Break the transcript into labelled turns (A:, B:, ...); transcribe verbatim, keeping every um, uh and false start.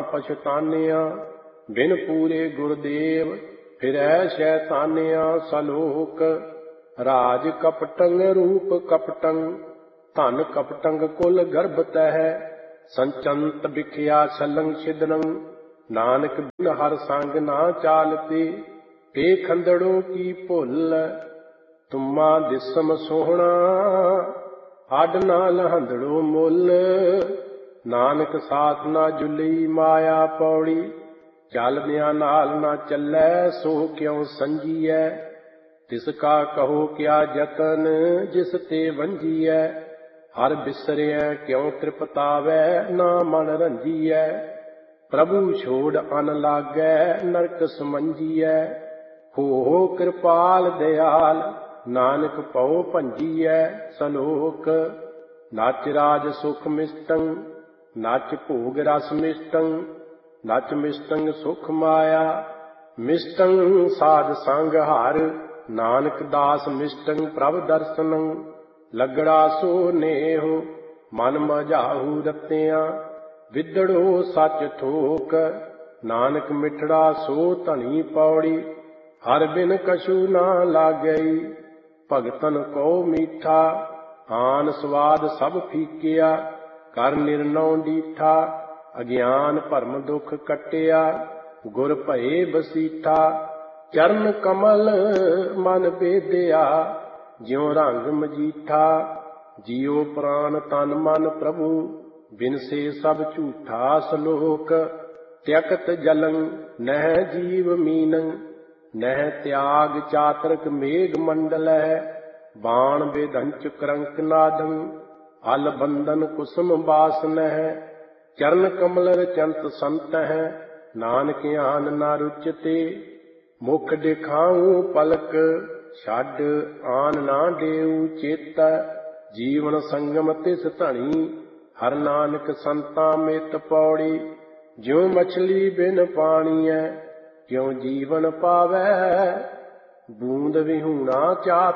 A: पछतानिया। बिन पूरे गुरदेव फिरै शैतानिया सलोक। राज कपटंग रूप कपटंग धन कपटंग कुल गर्भ तह। संचंत बिखिया छलंग छिदरंग नानक बिन हर संग ना चालते। ते खंदड़ों की भुल तुम्मा दिसम सोहना हड नाल हंदड़ो मुल। नानक साथ ना जुली माया पौड़ी चलदियां नाल ना चलै सो क्यों संजीऐ। तिसका कहो क्या जतन जिस ते वंजीऐ। हर बिसरिया क्यों तृपतावै ना मन रंजीऐ। प्रभु छोड़ अन लागै नरक समंजीऐ। हो हो कृपाल दयाल नानक पौ भंजीऐ सलोक। नच राज सुख मिष्टं नच भोग रस मिष्टं नच मिष्टं सुख माया। मिष्टं साध संग हर नानक दास मिष्टं प्रभ दर्शनं। लगड़ा सो नेहो मन मझाहू रत्तियां विदड़ो सच थोक। नानक मिठड़ा सो धनी पौड़ी हर बिन कछु ना लागई। भगतन को मीठा आन स्वाद सब फीकिया। कर निर्नौ डीठा अज्ञान भरम दुख कटिया। गुर भये बसीठा चरण कमल मन बेदिया। ज्यों रंग मजीठा जियो प्राण तन मन प्रभु बिन से सब झूठा सलोक। त्यकत जलं नह जीव मीनं नह त्याग चातरक मेघ मंडल। बाण बेदंच करंक नादं हल बंदन कुसुम बासन। चरण कमल रचंत संत है नानक आन ना रुचते। मुख दिखाऊं पलक छड आन ना देऊ चेत। जीवन संगम तिस धनी हर नानक संता मित पौड़ी। ज्यों मछली बिन पानी है क्यों जीवन पावै। बूंद विहूणा चात